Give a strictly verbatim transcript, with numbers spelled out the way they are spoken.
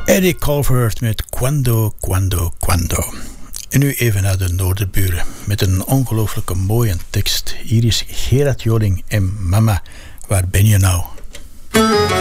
Eric Calvert met Quando, Quando, Quando. En nu even naar de Noorderburen met een ongelooflijke mooie tekst. Hier is Gerard Joling en Mama, waar ben je nou?